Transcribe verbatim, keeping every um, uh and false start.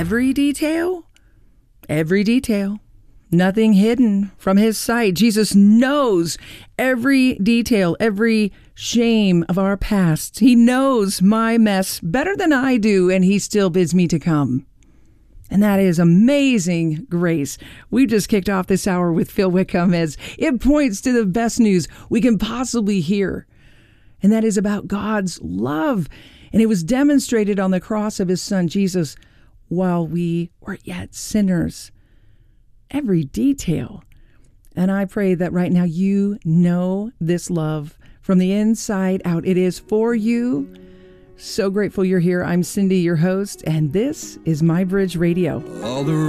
every detail, every detail, nothing hidden from his sight. Jesus knows every detail, every shame of our past. He knows my mess better than I do, and he still bids me to come. And that is amazing grace. We just kicked off this hour with Phil Wickham as it points to the best news we can possibly hear. And that is about God's love. And it was demonstrated on the cross of his son, Jesus, while we were yet sinners. Every detail. And I pray that right now you know this love from the inside out. It is for you. So grateful you're here. I'm Cindy, your host, and this is My Bridge Radio. All the